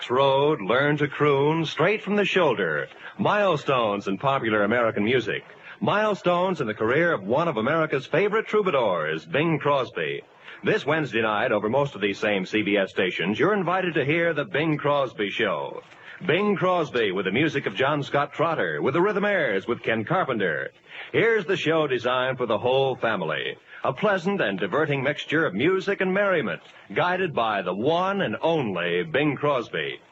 Road, Learn to Croon, straight from the shoulder. Milestones in popular American music. Milestones in the career of one of America's favorite troubadours, Bing Crosby. This Wednesday night, over most of these same CBS stations, you're invited to hear The Bing Crosby Show. Bing Crosby with the music of John Scott Trotter, with the Rhythmaires, with Ken Carpenter. Here's the show designed for the whole family. A pleasant and diverting mixture of music and merriment, guided by the one and only Bing Crosby.